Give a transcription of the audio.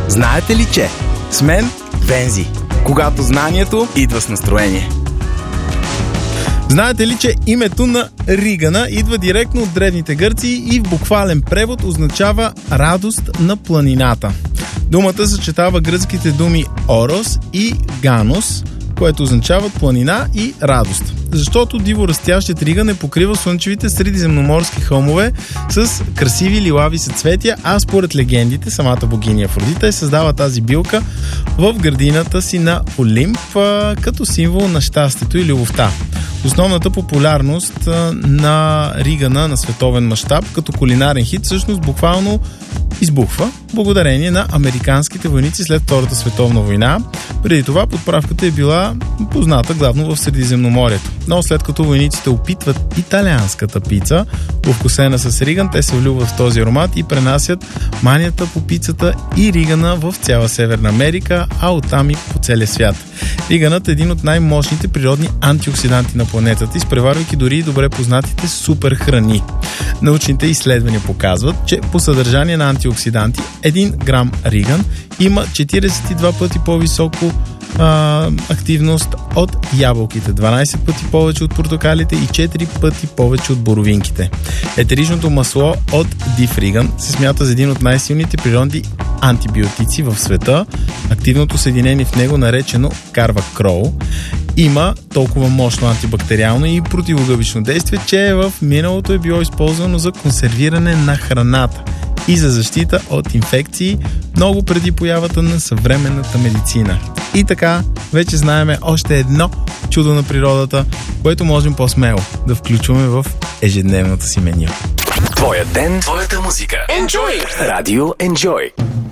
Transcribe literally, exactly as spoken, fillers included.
Знаете ли, че с мен Вензи, когато знанието идва с настроение. Знаете ли, че името на Ригана идва директно от древните гърци и в буквален превод означава радост на планината. Думата съчетава гръцките думи орос и ганос, което означават планина и радост. Защото диво растящият риган е покрива слънчевите средиземноморски хълмове с красиви лилави съцветия, а според легендите самата богиня Афродита е създава тази билка в градината си на Олимп като символ на щастието и любовта. Основната популярност на ригана на световен мащаб като кулинарен хит всъщност буквално избухва благодарение на американските войници след Втората световна война. Преди това подправката е била позната главно в Средиземноморието. Но след като войниците опитват италианската пица, овкусена с риган, те се влюбват в този аромат и пренасят манията по пицата и ригана в цяла Северна Америка, а оттам и по целия свят. Риганът е един от най-мощните природни антиоксиданти на планетата, изпреварвайки дори и добре познатите супер храни. Научните изследвания показват, че по съдържание на антиоксиданти един грам риган има четиридесет и два пъти по-високо а, активност от ябълките, дванадесет пъти повече от портокалите и четири пъти повече от боровинките. Етеричното масло от див риган се смята за един от най-силните природни антибиотици в света. Активното съединение в него, наречено карвакрол, има толкова мощно антибактериално и противогъбично действие, че в миналото е било използвано за консервиране на храната и за защита от инфекции много преди появата на съвременната медицина. И така, вече знаеме още едно чудо на природата, което можем по-смело да включваме в ежедневното си меню. Твоя ден, твоята музика. Enjoy! Радио Enjoy.